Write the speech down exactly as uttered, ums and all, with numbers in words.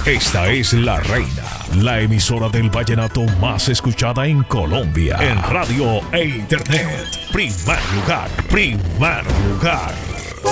Esta es La Reina, la emisora del vallenato más escuchada en Colombia. En radio e internet. Primer lugar, primer lugar.